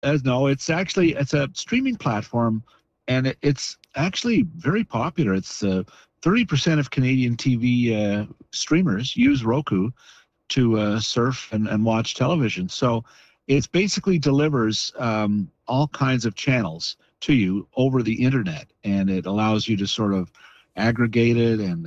No, it's a streaming platform, and it's actually very popular. It's 30% of Canadian TV streamers use Roku to surf and watch television. So it basically delivers all kinds of channels to you over the internet, and it allows you to sort of aggregate it and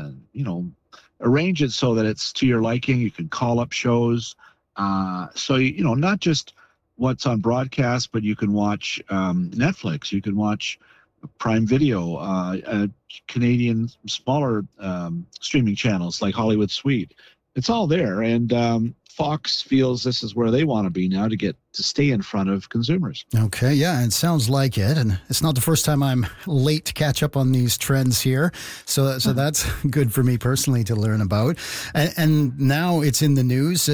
arrange it so that it's to your liking. You can call up shows, so not just what's on broadcast, but you can watch Netflix, you can watch Prime Video, Canadian smaller streaming channels like Hollywood Suite. It's all there, and Fox feels this is where they want to be now to stay in front of consumers. Okay, yeah, it sounds like it, and it's not the first time I'm late to catch up on these trends here, so that's good for me personally to learn about. And now it's in the news.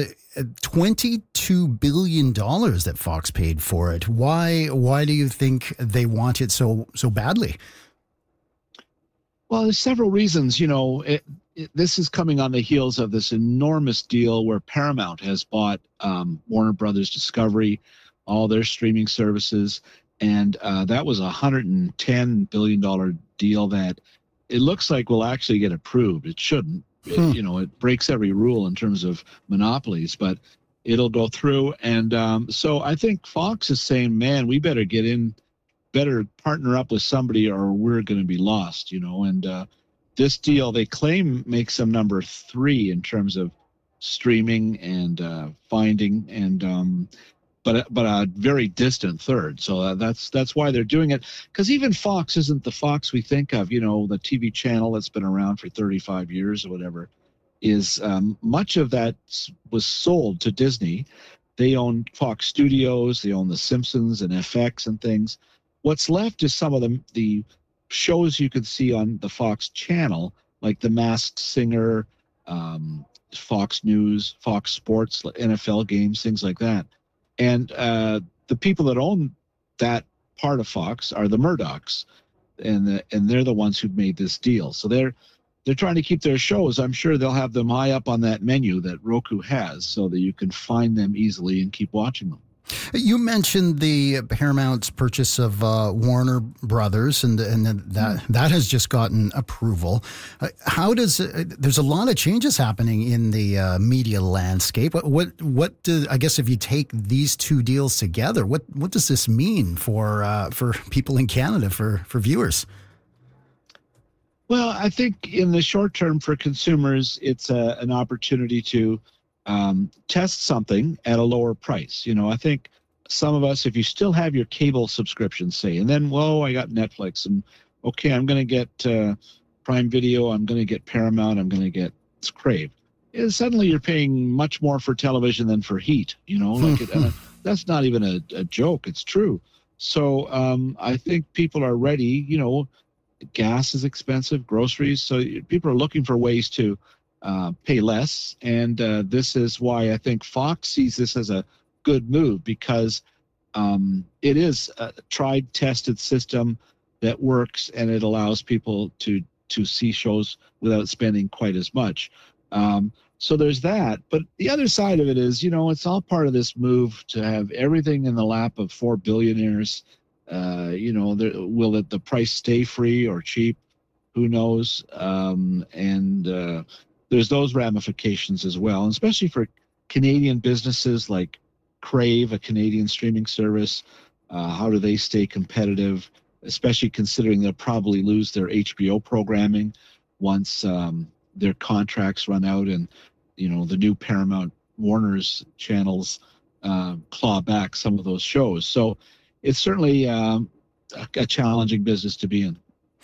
$22 billion that Fox paid for it. Why do you think they want it so badly? Well, there's several reasons. This is coming on the heels of this enormous deal where Paramount has bought Warner Brothers Discovery, all their streaming services, and that was a $110 billion deal that it looks like will actually get approved. It shouldn't. It breaks every rule in terms of monopolies, but it'll go through. And so I think Fox is saying, man, we better better partner up with somebody or we're going to be lost, and this deal they claim makes them number 3 in terms of streaming and finding, and but a very distant third. So that's why they're doing it, because even Fox isn't the Fox we think of, the TV channel that's been around for 35 years or whatever. Is much of that was sold to Disney. They own Fox Studios, they own The Simpsons and FX and things. What's left is some of the shows you could see on the Fox channel, like The Masked Singer, Fox News, Fox Sports, NFL games, things like that. And the people that own that part of Fox are the Murdochs, and they're the ones who made this deal. So they're trying to keep their shows. I'm sure they'll have them high up on that menu that Roku has, so that you can find them easily and keep watching them. You mentioned the Paramount's purchase of Warner Brothers, and that has just gotten approval. There's a lot of changes happening in the media landscape. I guess if you take these two deals together, what does this mean for people in Canada, for viewers? Well, I think in the short term for consumers, it's an opportunity to test something at a lower price. I think some of us, if you still have your cable subscription, say, and then, I got Netflix, and okay, I'm going to get Prime Video, I'm going to get Paramount, I'm going to get Crave. Suddenly you're paying much more for television than for heat, that's not even a joke. It's true. So I think people are ready. Gas is expensive, groceries. So people are looking for ways to pay less. And this is why I think Fox sees this as a good move, because it is a tried, tested system that works, and it allows people to see shows without spending quite as much. So there's that. But the other side of it is, it's all part of this move to have everything in the lap of 4 billionaires. Will the price stay free or cheap? Who knows? And there's those ramifications as well, and especially for Canadian businesses like Crave, a Canadian streaming service. How do they stay competitive, especially considering they'll probably lose their HBO programming once their contracts run out and, the new Paramount Warner's channels claw back some of those shows. So it's certainly a challenging business to be in.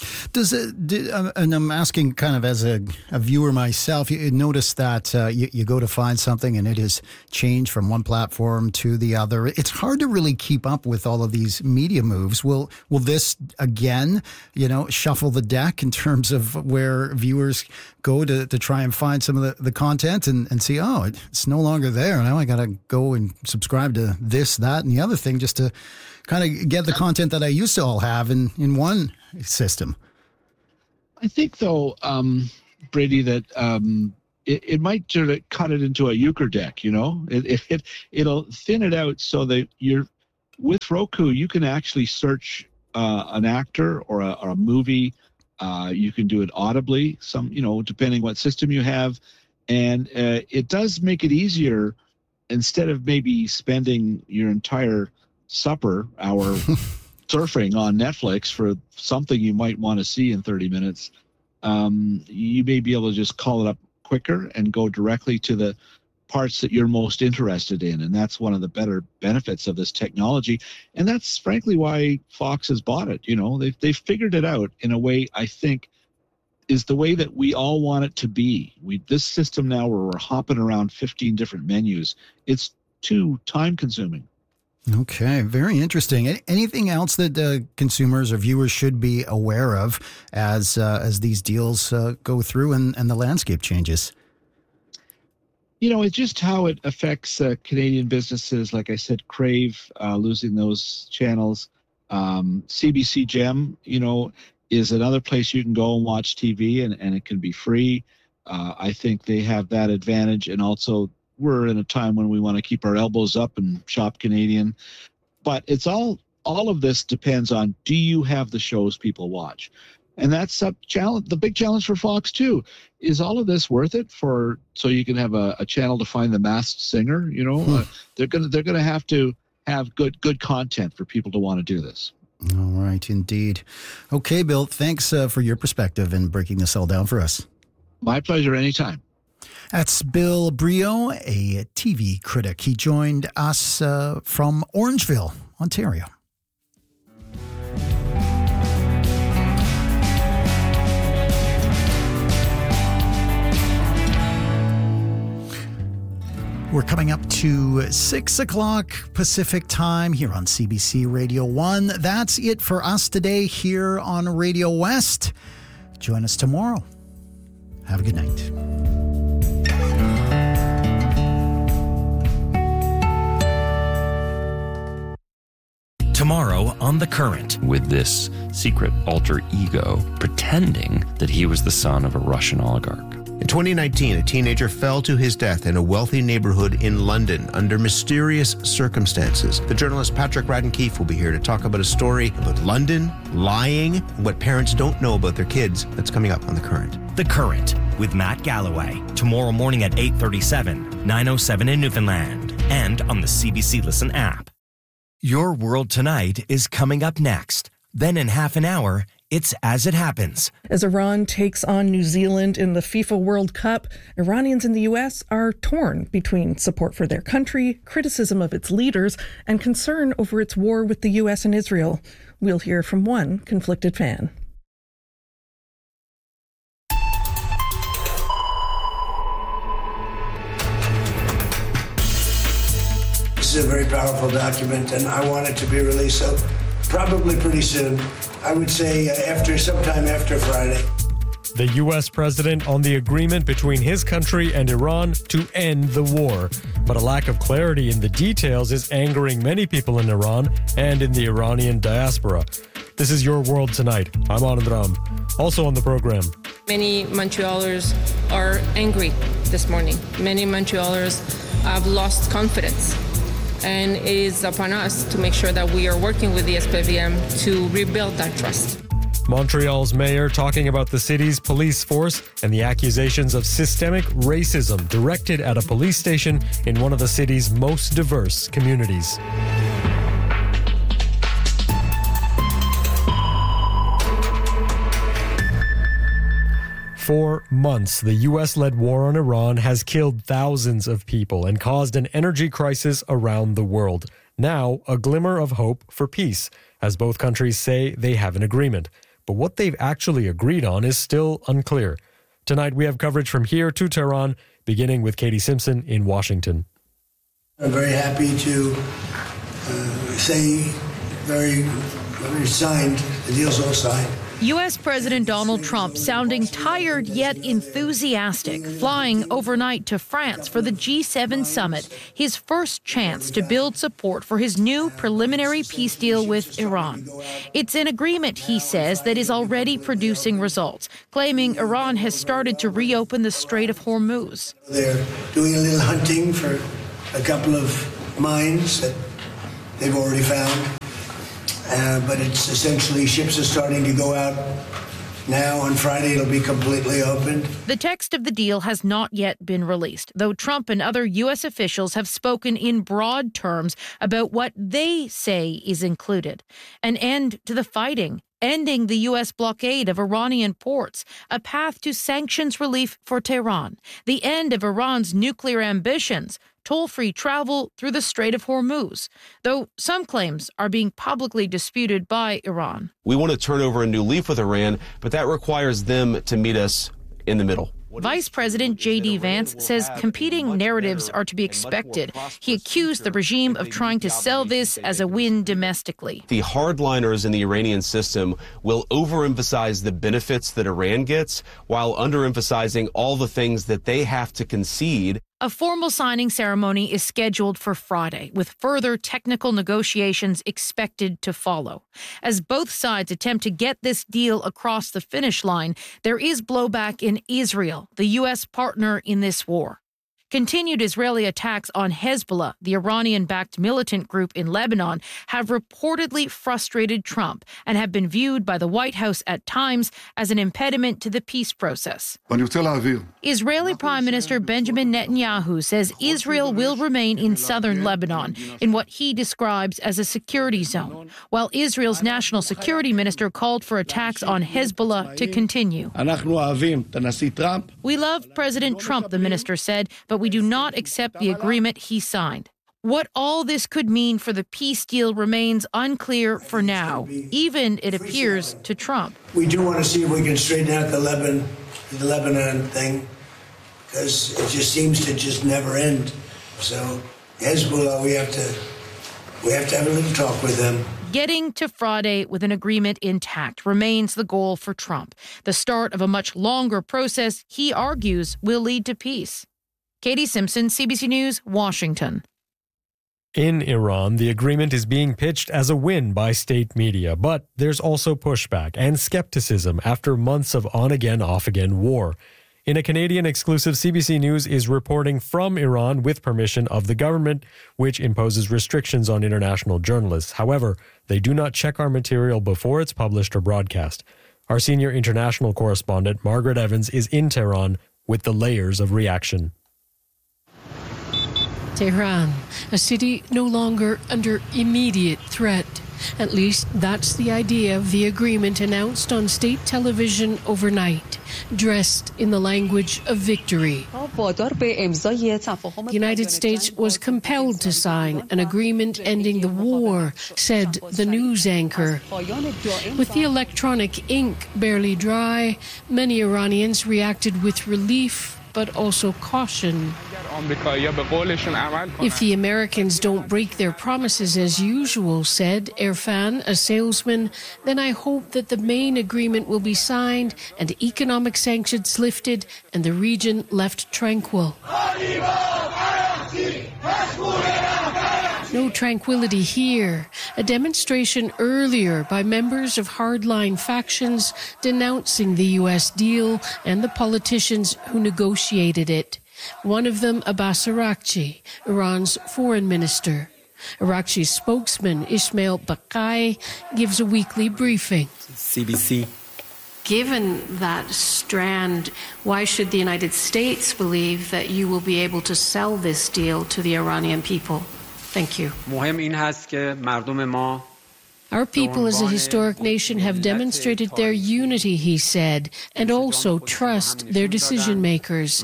And I'm asking kind of as a viewer myself, you notice that you go to find something and it has changed from one platform to the other. It's hard to really keep up with all of these media moves. Will this again, shuffle the deck in terms of where viewers go to try and find some of the content and see, it's no longer there. Now I got to go and subscribe to this, that, and the other thing just to kind of get the content that I used to all have in one system. I think, though, Brady, that it might sort of cut it into a euchre deck. It'll thin it out so that with Roku, you can actually search an actor or a movie. You can do it audibly, depending what system you have. And it does make it easier, instead of maybe spending your entire supper hour surfing on Netflix for something you might want to see in 30 minutes. You may be able to just call it up quicker and go directly to the parts that you're most interested in. And that's one of the better benefits of this technology. And that's frankly why Fox has bought it. They've figured it out in a way, I think, is the way that we all want it to be. This system now where we're hopping around 15 different menus, it's too time consuming. Okay, very interesting. Anything else that consumers or viewers should be aware of as these deals go through and the landscape changes? It's just how it affects Canadian businesses. Like I said, Crave losing those channels. CBC Gem, is another place you can go and watch TV, and it can be free. I think they have that advantage. And also, we're in a time when we want to keep our elbows up and shop Canadian. But it's all of this depends on, do you have the shows people watch? And that's the big challenge for Fox too. Is all of this worth it so you can have a channel to find the Masked Singer? They're gonna have to have good content for people to want to do this. All right, indeed. Okay, Bill, thanks for your perspective and breaking this all down for us. My pleasure, anytime. That's Bill Brio, a TV critic. He joined us from Orangeville, Ontario. We're coming up to 6 o'clock Pacific time here on CBC Radio 1. That's it for us today here on Radio West. Join us tomorrow. Have a good night. Tomorrow on The Current. With this secret alter ego pretending that he was the son of a Russian oligarch. In 2019, a teenager fell to his death in a wealthy neighborhood in London under mysterious circumstances. The journalist Patrick Radden Keefe will be here to talk about a story about London, lying, and what parents don't know about their kids. That's coming up on The Current. The Current with Matt Galloway. Tomorrow morning at 8:37, 9:07 in Newfoundland, and on the CBC Listen app. Your World Tonight is coming up next. Then in half an hour, it's As It Happens. As Iran takes on New Zealand in the FIFA World Cup, Iranians in the U.S. are torn between support for their country, criticism of its leaders, and concern over its war with the U.S. and Israel. We'll hear from one conflicted fan. This is a very powerful document, and I want it to be released, so probably pretty soon. I would say sometime after Friday. The U.S. president on the agreement between his country and Iran to end the war. But a lack of clarity in the details is angering many people in Iran and in the Iranian diaspora. This is Your World Tonight. I'm Anand Ram. Also on the program. Many Montrealers are angry this morning. Many Montrealers have lost confidence. And it is upon us to make sure that we are working with the SPVM to rebuild that trust. Montreal's mayor talking about the city's police force and the accusations of systemic racism directed at a police station in one of the city's most diverse communities. For months, the U.S.-led war on Iran has killed thousands of people and caused an energy crisis around the world. Now, a glimmer of hope for peace, as both countries say they have an agreement. But what they've actually agreed on is still unclear. Tonight, we have coverage from here to Tehran, beginning with Katie Simpson in Washington. I'm very happy to say very signed. The deal's all signed. U.S. President Donald Trump sounding tired yet enthusiastic, flying overnight to France for the G7 summit, his first chance to build support for his new preliminary peace deal with Iran. It's an agreement, he says, that is already producing results, claiming Iran has started to reopen the Strait of Hormuz. They're doing a little hunting for a couple of mines that they've already found. But it's essentially ships are starting to go out now. On Friday, it'll be completely opened. The text of the deal has not yet been released, though Trump and other U.S. officials have spoken in broad terms about what they say is included. An end to the fighting, ending the U.S. blockade of Iranian ports, a path to sanctions relief for Tehran, the end of Iran's nuclear ambitions, toll-free travel through the Strait of Hormuz, though some claims are being publicly disputed by Iran. We want to turn over a new leaf with Iran, but that requires them to meet us in the middle. Vice President J.D. Vance says competing narratives are to be expected. He accused the regime of trying to sell this as a win domestically. The hardliners in the Iranian system will overemphasize the benefits that Iran gets while underemphasizing all the things that they have to concede. A formal signing ceremony is scheduled for Friday, with further technical negotiations expected to follow. As both sides attempt to get this deal across the finish line, there is blowback in Israel, the U.S. partner in this war. Continued Israeli attacks on Hezbollah, the Iranian-backed militant group in Lebanon, have reportedly frustrated Trump and have been viewed by the White House at times as an impediment to the peace process. Israeli Prime Minister Benjamin Netanyahu says Israel will remain in southern Lebanon in what he describes as a security zone, while Israel's national security minister called for attacks on Hezbollah to continue. We love President Trump, the minister said, but we do not accept the agreement he signed. What all this could mean for the peace deal remains unclear for now, even, it appears, to Trump. We do want to see if we can straighten out the Lebanon thing, because it just seems to just never end. So Hezbollah, we have to have a little talk with them. Getting to Friday with an agreement intact remains the goal for Trump. The start of a much longer process, he argues, will lead to peace. Katie Simpson, CBC News, Washington. In Iran, the agreement is being pitched as a win by state media, but there's also pushback and skepticism after months of on-again, off-again war. In a Canadian-exclusive, CBC News is reporting from Iran with permission of the government, which imposes restrictions on international journalists. However, they do not check our material before it's published or broadcast. Our senior international correspondent, Margaret Evans, is in Tehran with the layers of reaction. Tehran, a city no longer under immediate threat. At least that's the idea of the agreement announced on state television overnight, dressed in the language of victory. The United States was compelled to sign an agreement ending the war, said the news anchor. With the electronic ink barely dry, many Iranians reacted with relief, but also caution. If the Americans don't break their promises as usual, said Irfan, a salesman, then I hope that the main agreement will be signed and economic sanctions lifted and the region left tranquil. No tranquility here. A demonstration earlier by members of hardline factions denouncing the U.S. deal and the politicians who negotiated it. One of them, Abbas Araghchi, Iran's foreign minister. Araghchi's spokesman, Ismail Baqai, gives a weekly briefing. CBC. Given that strand, why should the United States believe that you will be able to sell this deal to the Iranian people? Thank you. Our people as a historic nation have demonstrated their unity, he said, and also trust their decision makers.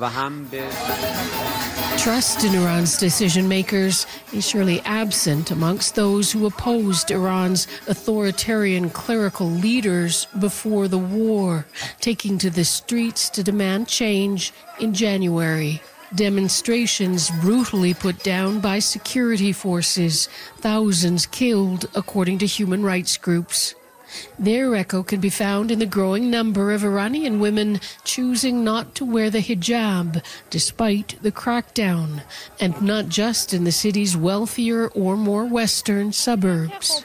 Trust in Iran's decision makers is surely absent amongst those who opposed Iran's authoritarian clerical leaders before the war, taking to the streets to demand change in January. Demonstrations brutally put down by security forces, thousands killed, according to human rights groups. Their echo can be found in the growing number of Iranian women choosing not to wear the hijab despite the crackdown, and not just in the city's wealthier or more western suburbs.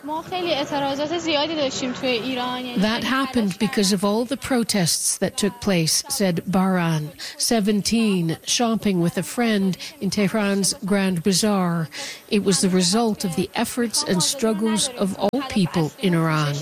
That happened because of all the protests that took place, said Baran, 17, shopping with a friend in Tehran's Grand Bazaar. It was the result of the efforts and struggles of all people in Iran.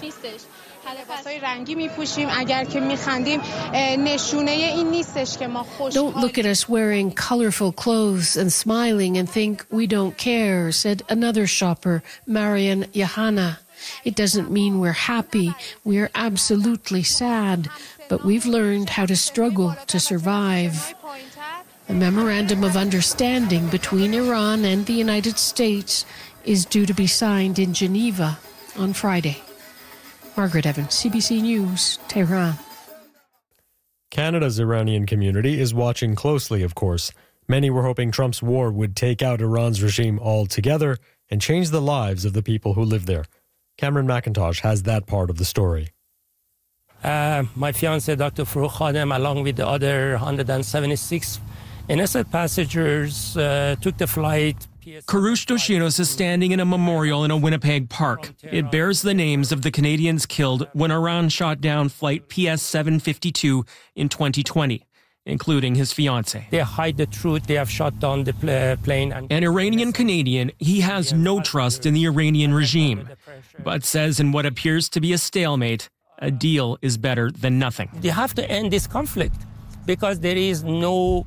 Don't look at us wearing colorful clothes and smiling and think we don't care, said another shopper, Marian Yahana. It doesn't mean we're happy. We're absolutely sad, but we've learned how to struggle to survive. A memorandum of understanding between Iran and the United States is due to be signed in Geneva on Friday. Margaret Evans, CBC News, Tehran. Canada's Iranian community is watching closely, of course. Many were hoping Trump's war would take out Iran's regime altogether and change the lives of the people who live there. Cameron McIntosh has that part of the story. My fiancée, Dr. Farouk Khadem, along with the other 176 innocent passengers, took the flight. Karush Doshinos is standing in a memorial in a Winnipeg park. It bears the names of the Canadians killed when Iran shot down flight PS-752 in 2020, including his fiancée. They hide the truth. They have shot down the plane. An Iranian Canadian, he has no trust in the Iranian regime, but says in what appears to be a stalemate, a deal is better than nothing. They have to end this conflict because there is no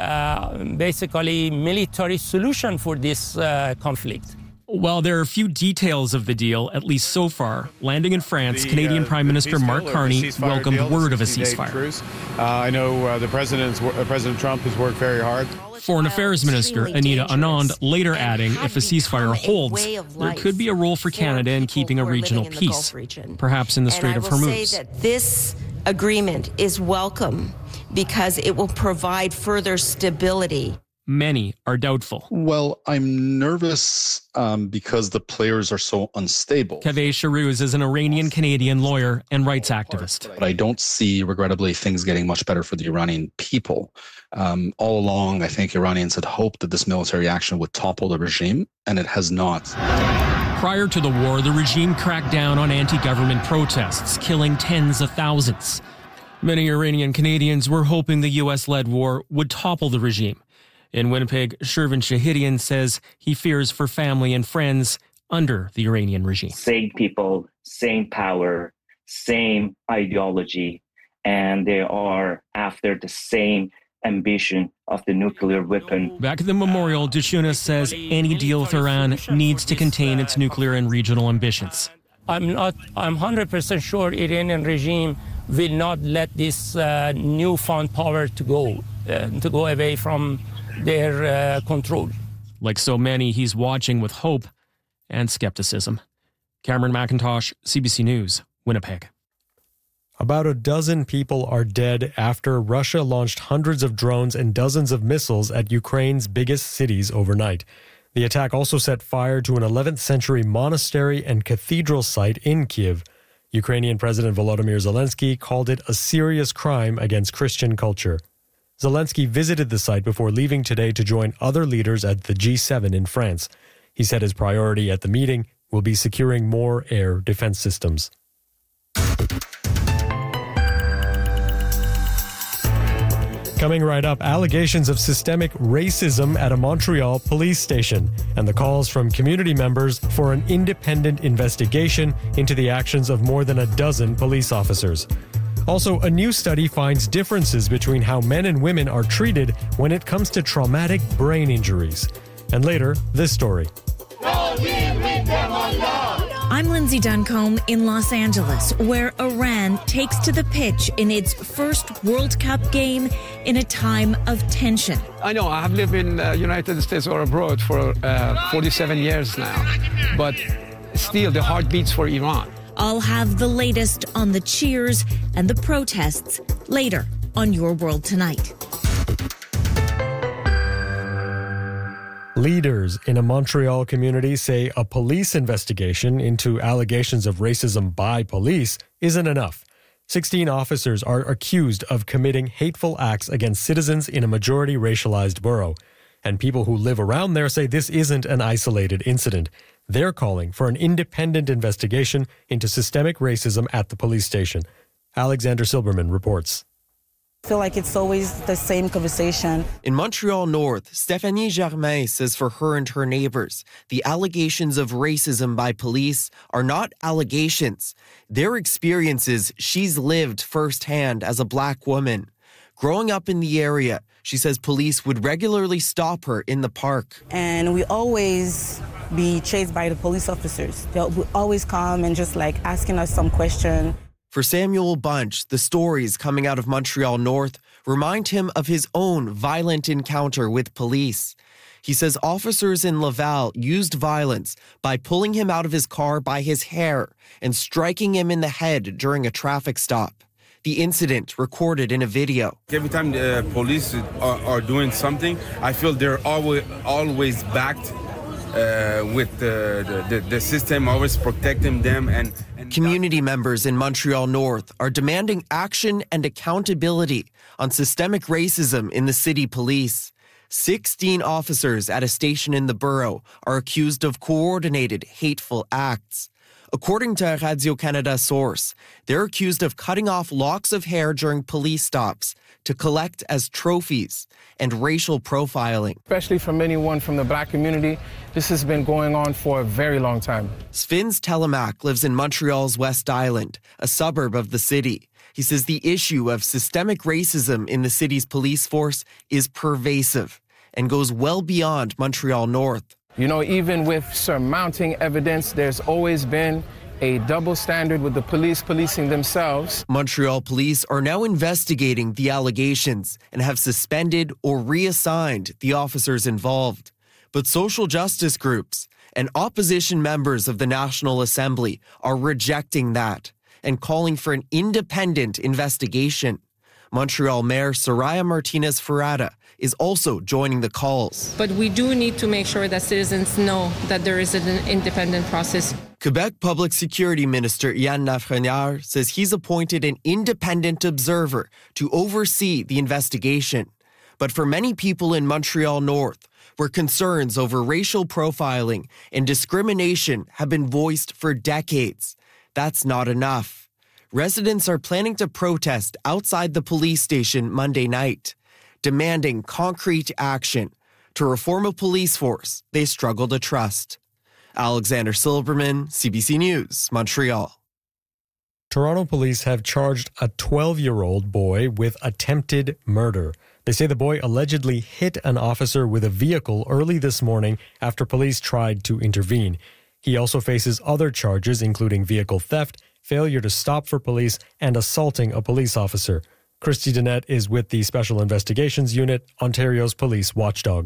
basically military solution for this conflict. Well, there are a few details of the deal, at least so far. Landing in France, Canadian Prime Minister Mark Carney welcomed word of a ceasefire. I know President Trump has worked very hard. Foreign Affairs Minister Anita Anand later adding if a ceasefire holds, there could be a role for Canada in keeping a regional peace, perhaps in the Strait of Hormuz. Say that this agreement is welcome because it will provide further stability. Many are doubtful. Well, I'm nervous because the players are so unstable. Kaveh Shahruz is an Iranian-Canadian lawyer and rights activist. But I don't see, regrettably, things getting much better for the Iranian people. All along, I think Iranians had hoped that this military action would topple the regime, and it has not. Prior to the war, the regime cracked down on anti-government protests, killing tens of thousands. Many Iranian Canadians were hoping the U.S.-led war would topple the regime. In Winnipeg, Shervin Shahidian says he fears for family and friends under the Iranian regime. Same people, same power, same ideology, and they are after the same ambition of the nuclear weapon. Back at the memorial, Dushunas says any deal with Iran needs to contain its nuclear and regional ambitions. I'm 100% sure Iranian regime will not let this newfound power to go away from their control. Like so many, he's watching with hope and skepticism. Cameron McIntosh, CBC News, Winnipeg. About a dozen people are dead after Russia launched hundreds of drones and dozens of missiles at Ukraine's biggest cities overnight. The attack also set fire to an 11th century monastery and cathedral site in Kyiv. Ukrainian President Volodymyr Zelensky called it a serious crime against Christian culture. Zelensky visited the site before leaving today to join other leaders at the G7 in France. He said his priority at the meeting will be securing more air defense systems. Coming right up, allegations of systemic racism at a Montreal police station and the calls from community members for an independent investigation into the actions of more than a dozen police officers. Also, a new study finds differences between how men and women are treated when it comes to traumatic brain injuries. And later, this story. I'm Lindsay Duncombe in Los Angeles, where Iran takes to the pitch in its first World Cup game in a time of tension. I know, I have lived in the United States or abroad for 47 years now, but still the heart beats for Iran. I'll have the latest on the cheers and the protests later on Your World Tonight. Leaders in a Montreal community say a police investigation into allegations of racism by police isn't enough. 16 officers are accused of committing hateful acts against citizens in a majority racialized borough. And people who live around there say this isn't an isolated incident. They're calling for an independent investigation into systemic racism at the police station. Alexander Silberman reports. I feel like it's always the same conversation. In Montreal North, Stéphanie Germain says for her and her neighbors, the allegations of racism by police are not allegations. They're experiences she's lived firsthand as a Black woman. Growing up in the area, she says police would regularly stop her in the park. And we always be chased by the police officers. They'll always come and just like asking us some question. For Samuel Bunch, the stories coming out of Montreal North remind him of his own violent encounter with police. He says officers in Laval used violence by pulling him out of his car by his hair and striking him in the head during a traffic stop. The incident recorded in a video. Every time the police are doing something, I feel they're always backed with the system, always protecting them. And community members in Montreal North are demanding action and accountability on systemic racism in the city police. 16 officers at a station in the borough are accused of coordinated hateful acts. According to a Radio-Canada source, they're accused of cutting off locks of hair during police stops to collect as trophies and racial profiling. Especially from anyone from the Black community, this has been going on for a very long time. Svins Telemac lives in Montreal's West Island, a suburb of the city. He says the issue of systemic racism in the city's police force is pervasive and goes well beyond Montreal North. You know, even with surmounting evidence, there's always been a double standard with the police policing themselves. Montreal police are now investigating the allegations and have suspended or reassigned the officers involved. But social justice groups and opposition members of the National Assembly are rejecting that and calling for an independent investigation. Montreal Mayor Soraya Martinez-Ferrada is also joining the calls. But we do need to make sure that citizens know that there is an independent process. Quebec Public Security Minister Yann Lafrenière says he's appointed an independent observer to oversee the investigation. But for many people in Montreal North, where concerns over racial profiling and discrimination have been voiced for decades, that's not enough. Residents are planning to protest outside the police station Monday night, demanding concrete action to reform a police force they struggle to trust. Alexander Silberman, CBC News, Montreal. Toronto police have charged a 12-year-old boy with attempted murder. They say the boy allegedly hit an officer with a vehicle early this morning after police tried to intervene. He also faces other charges, including vehicle theft, failure to stop for police, and assaulting a police officer. Christy Dennett is with the Special Investigations Unit, Ontario's police watchdog.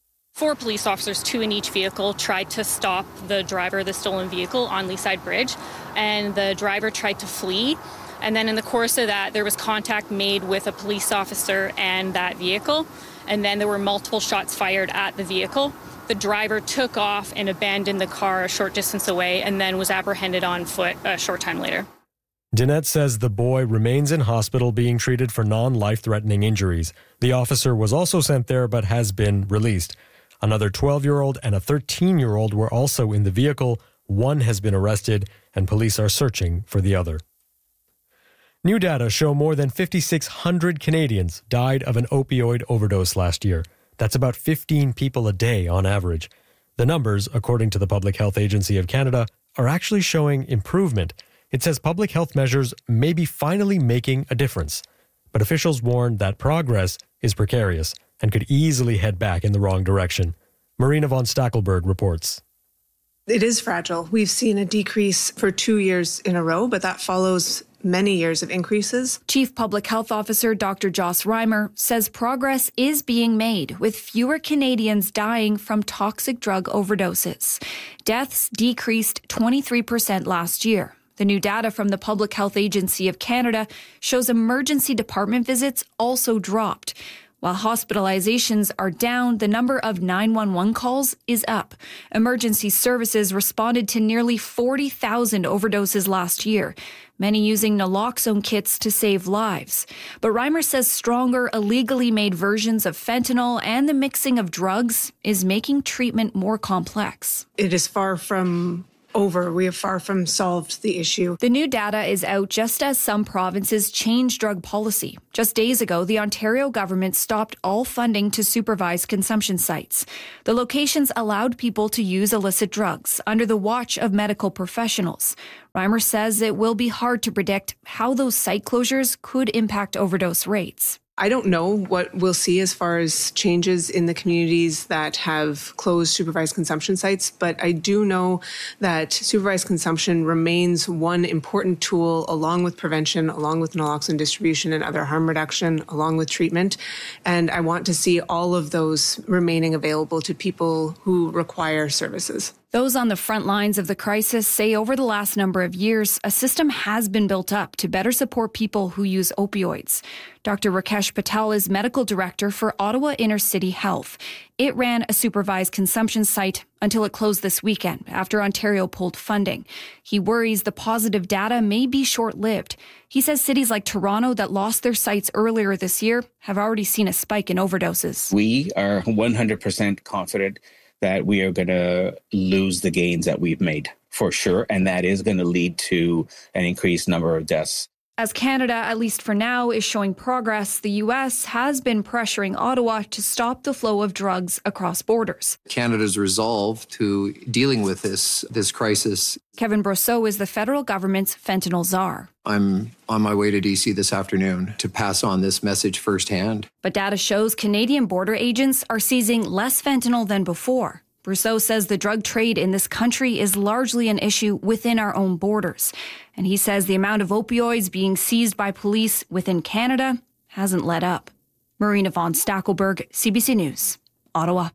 4 police officers, 2 in each vehicle, tried to stop the driver of the stolen vehicle on Leaside Bridge, and the driver tried to flee. And then in the course of that, there was contact made with a police officer and that vehicle, and then there were multiple shots fired at the vehicle. The driver took off and abandoned the car a short distance away and then was apprehended on foot a short time later. Dennett says the boy remains in hospital being treated for non-life-threatening injuries. The officer was also sent there but has been released. Another 12-year-old and a 13-year-old were also in the vehicle. One has been arrested and police are searching for the other. New data show more than 5,600 Canadians died of an opioid overdose last year. That's about 15 people a day on average. The numbers, according to the Public Health Agency of Canada, are actually showing improvement. It says public health measures may be finally making a difference. But officials warn that progress is precarious and could easily head back in the wrong direction. Marina von Stackelberg reports. It is fragile. We've seen a decrease for 2 years in a row, but that follows many years of increases. Chief Public Health Officer Dr. Joss Reimer says progress is being made, with fewer Canadians dying from toxic drug overdoses. Deaths decreased 23% last year. The new data from the Public Health Agency of Canada shows emergency department visits also dropped. While hospitalizations are down, the number of 911 calls is up. Emergency services responded to nearly 40,000 overdoses last year, many using naloxone kits to save lives. But Reimer says stronger, illegally made versions of fentanyl and the mixing of drugs is making treatment more complex. It is far from over. We have far from solved the issue. The new data is out just as some provinces change drug policy. Just days ago, the Ontario government stopped all funding to supervised consumption sites. The locations allowed people to use illicit drugs under the watch of medical professionals. Reimer says it will be hard to predict how those site closures could impact overdose rates. I don't know what we'll see as far as changes in the communities that have closed supervised consumption sites, but I do know that supervised consumption remains one important tool along with prevention, along with naloxone distribution and other harm reduction, along with treatment. And I want to see all of those remaining available to people who require services. Those on the front lines of the crisis say over the last number of years, a system has been built up to better support people who use opioids. Dr. Rakesh Patel is medical director for Ottawa Inner City Health. It ran a supervised consumption site until it closed this weekend after Ontario pulled funding. He worries the positive data may be short-lived. He says cities like Toronto that lost their sites earlier this year have already seen a spike in overdoses. We are 100% confident that we are going to lose the gains that we've made, for sure, and that is going to lead to an increased number of deaths. As Canada, at least for now, is showing progress, the U.S. has been pressuring Ottawa to stop the flow of drugs across borders. Canada's resolve to dealing with this crisis. Kevin Brosseau is the federal government's fentanyl czar. I'm on my way to D.C. this afternoon to pass on this message firsthand. But data shows Canadian border agents are seizing less fentanyl than before. Brosseau says the drug trade in this country is largely an issue within our own borders. And he says the amount of opioids being seized by police within Canada hasn't let up. Marina von Stackelberg, CBC News, Ottawa.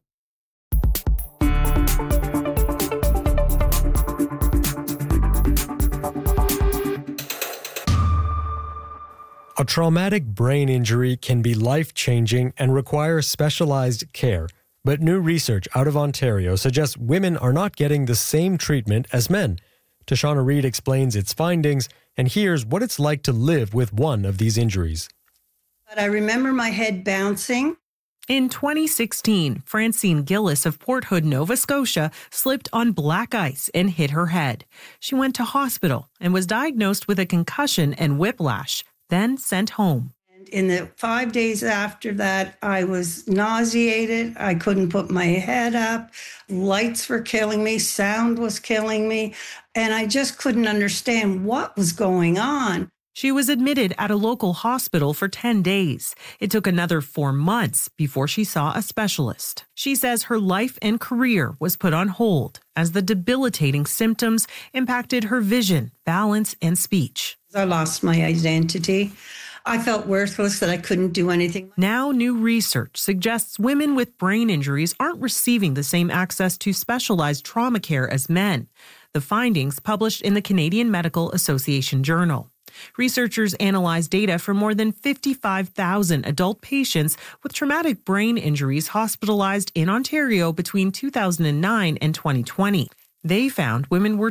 A traumatic brain injury can be life-changing and require specialized care. But new research out of Ontario suggests women are not getting the same treatment as men. Tashana Reid explains its findings and hears what it's like to live with one of these injuries. But I remember my head bouncing. In 2016, Francine Gillis of Port Hood, Nova Scotia, slipped on black ice and hit her head. She went to hospital and was diagnosed with a concussion and whiplash, then sent home. In the 5 days after that, I was nauseated. I couldn't put my head up. Lights were killing me. Sound was killing me. And I just couldn't understand what was going on. She was admitted at a local hospital for 10 days. It took another 4 months before she saw a specialist. She says her life and career was put on hold as the debilitating symptoms impacted her vision, balance, and speech. I lost my identity. I felt worthless, that I couldn't do anything. Now, new research suggests women with brain injuries aren't receiving the same access to specialized trauma care as men. The findings published in the Canadian Medical Association Journal. Researchers analyzed data from more than 55,000 adult patients with traumatic brain injuries hospitalized in Ontario between 2009 and 2020. They found women were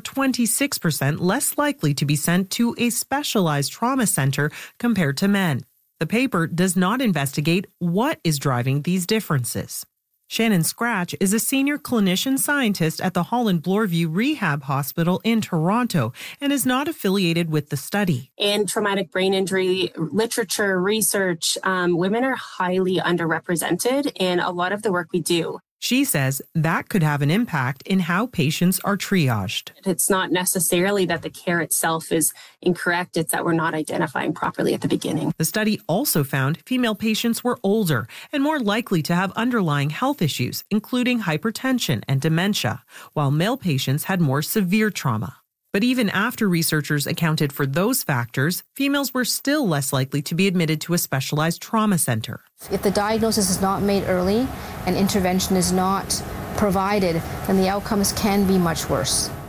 26% less likely to be sent to a specialized trauma center compared to men. The paper does not investigate what is driving these differences. Shannon Scratch is a senior clinician scientist at the Holland Bloorview Rehab Hospital in Toronto and is not affiliated with the study. In traumatic brain injury literature research, women are highly underrepresented in a lot of the work we do. She says that could have an impact in how patients are triaged. It's not necessarily that the care itself is incorrect, it's that we're not identifying properly at the beginning. The study also found female patients were older and more likely to have underlying health issues, including hypertension and dementia, while male patients had more severe trauma. But even after researchers accounted for those factors, females were still less likely to be admitted to a specialized trauma center. If the diagnosis is not made early and intervention is not provided, then the outcomes can be much worse.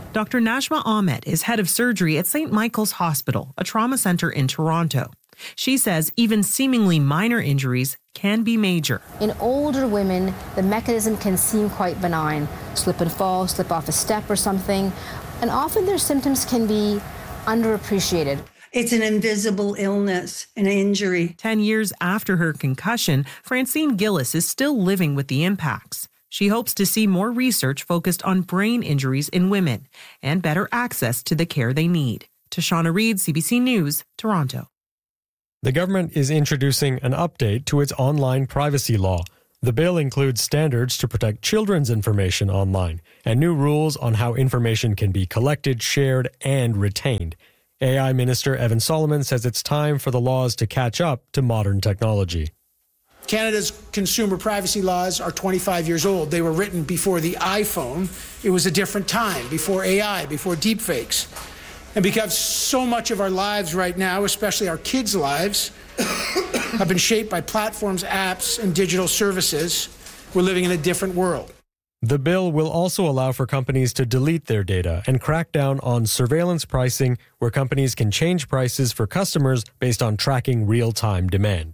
Dr. Najma Ahmed is head of surgery at St. Michael's Hospital, a trauma center in Toronto. She says even seemingly minor injuries can be major. In older women, the mechanism can seem quite benign. Slip and fall, slip off a step or something. And often their symptoms can be underappreciated. It's an invisible illness, an injury. 10 years after her concussion, Francine Gillis is still living with the impacts. She hopes to see more research focused on brain injuries in women and better access to the care they need. Tashana Reid, CBC News, Toronto. The government is introducing an update to its online privacy law. The bill includes standards to protect children's information online and new rules on how information can be collected, shared, and retained. AI Minister Evan Solomon says it's time for the laws to catch up to modern technology. Canada's consumer privacy laws are 25 years old. They were written before the iPhone. It was a different time, before AI, before deepfakes. And because so much of our lives right now, especially our kids' lives, have been shaped by platforms, apps, and digital services, we're living in a different world. The bill will also allow for companies to delete their data and crack down on surveillance pricing, where companies can change prices for customers based on tracking real-time demand.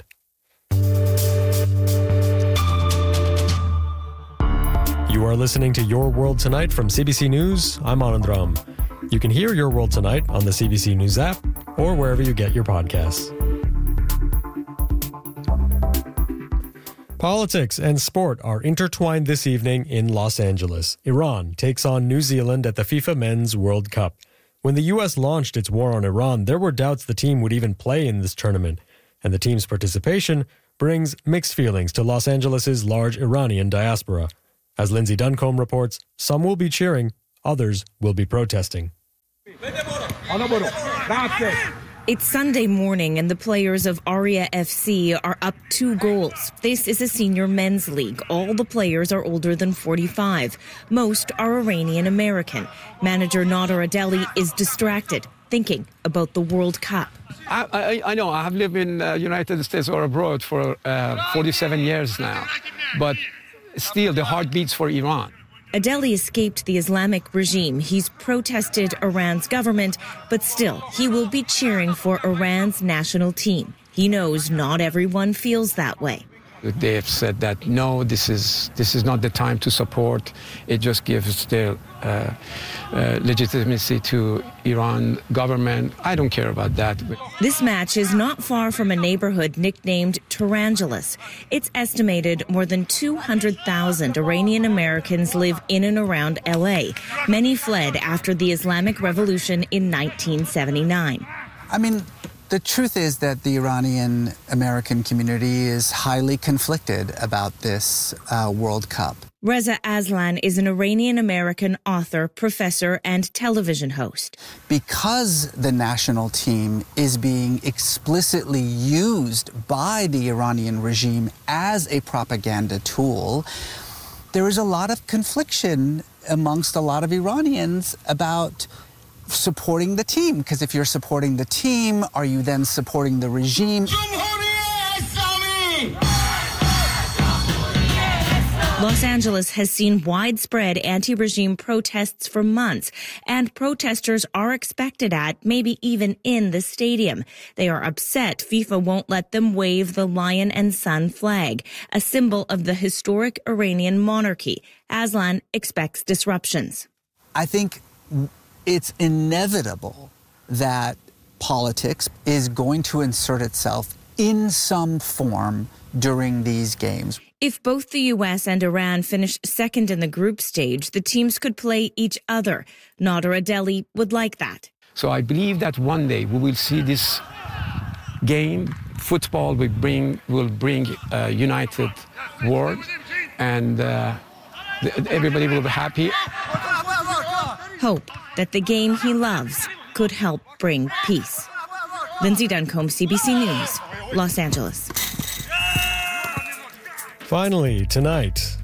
You are listening to Your World Tonight from CBC News. I'm Anand Ram. You can hear Your World Tonight on the CBC News app or wherever you get your podcasts. Politics and sport are intertwined this evening in Los Angeles. Iran takes on New Zealand at the FIFA Men's World Cup. When the U.S. launched its war on Iran, there were doubts the team would even play in this tournament. And the team's participation brings mixed feelings to Los Angeles' large Iranian diaspora. As Lindsay Duncombe reports, some will be cheering, others will be protesting. It's Sunday morning and the players of Aria FC are up 2 goals. This is a senior men's league. All the players are older than 45. Most are Iranian American. Manager Nader Adeli is distracted, thinking about the World Cup. I know. I have lived in the United States or abroad for 47 years now. But still, the heart beats for Iran. Adeli escaped the Islamic regime. He's protested Iran's government, but still, he will be cheering for Iran's national team. He knows not everyone feels that way. They have said that, no, this is not the time to support. It just gives their legitimacy to Iran government. I don't care about that. This match is not far from a neighborhood nicknamed Torangelis. It's estimated more than 200,000 Iranian Americans live in and around LA. Many fled after the Islamic Revolution in 1979. I mean, the truth is that the Iranian American community is highly conflicted about this World Cup. Reza Aslan is an Iranian American author, professor, and television host. Because the national team is being explicitly used by the Iranian regime as a propaganda tool, there is a lot of confliction amongst a lot of Iranians about supporting the team, because if you're supporting the team, are you then supporting the regime? Los Angeles has seen widespread anti-regime protests for months, and protesters are expected at, maybe even in, the stadium. They are upset FIFA won't let them wave the lion and sun flag, a symbol of the historic Iranian monarchy. Aslan expects disruptions. I think it's inevitable that politics is going to insert itself in some form during these games. If both the U.S. and Iran finish second in the group stage, the teams could play each other. Nader Adeli would like that. So I believe that one day we will see this game, football will bring a united world, and everybody will be happy. Hope that the game he loves could help bring peace. Lindsay Duncombe, CBC News, Los Angeles. Finally, tonight.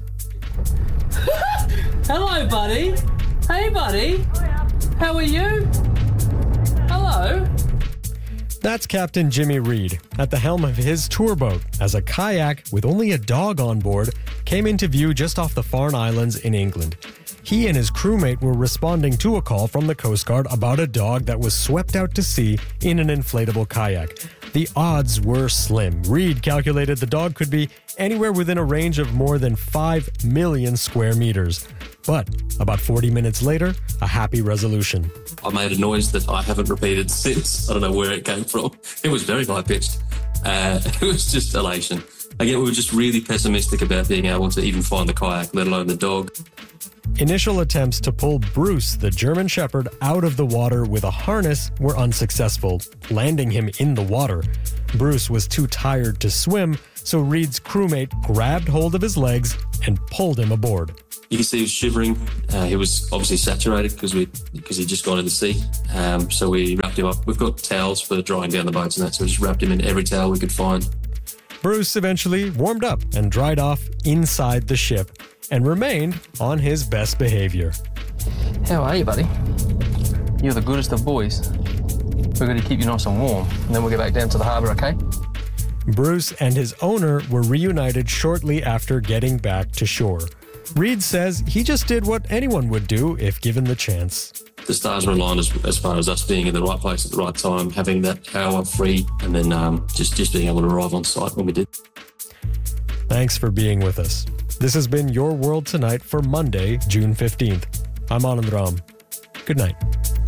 Hello, buddy. Hey, buddy. How are you? Hello. That's Captain Jimmy Reed at the helm of his tour boat as a kayak with only a dog on board came into view just off the Farne Islands in England. He and his crewmate were responding to a call from the Coast Guard about a dog that was swept out to sea in an inflatable kayak. The odds were slim. Reed calculated the dog could be anywhere within a range of more than 5 million square meters. But about 40 minutes later, a happy resolution. I made a noise that I haven't repeated since. I don't know where it came from. It was very high-pitched. It was just elation. Again, we were just really pessimistic about being able to even find the kayak, let alone the dog. Initial attempts to pull Bruce, the German Shepherd, out of the water with a harness were unsuccessful, landing him in the water. Bruce was too tired to swim, so Reed's crewmate grabbed hold of his legs and pulled him aboard. You can see he was shivering. He was obviously saturated because he'd just gone in the sea. So we wrapped him up. We've got towels for drying down the boats and that, so we just wrapped him in every towel we could find. Bruce eventually warmed up and dried off inside the ship and remained on his best behavior. How are you, buddy? You're the goodest of boys. We're going to keep you nice and warm, and then we'll get back down to the harbour, okay? Bruce and his owner were reunited shortly after getting back to shore. Reed says he just did what anyone would do if given the chance. The stars were aligned as far as us being in the right place at the right time, having that hour free, and then just being able to arrive on site when we did. Thanks for being with us. This has been Your World Tonight for Monday, June 15th. I'm Anand Ram. Good night.